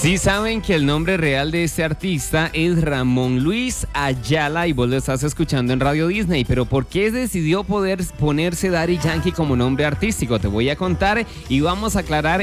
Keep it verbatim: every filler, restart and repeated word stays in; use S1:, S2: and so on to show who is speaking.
S1: Sí saben que el nombre real de este artista es Ramón Luis Ayala y vos lo estás escuchando en Radio Disney, pero ¿por qué decidió poder ponerse Daddy Yankee como nombre artístico? Te voy a contar y vamos a aclarar